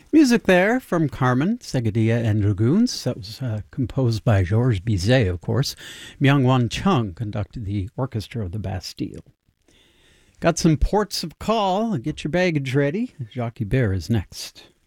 Music there from Carmen, Seguedilla and Dragoons. That was composed by Georges Bizet, of course. Myung-Whun Chung conducted the Orchestra of the Bastille. Got some ports of call. Get your baggage ready. Jacques Hubert is next.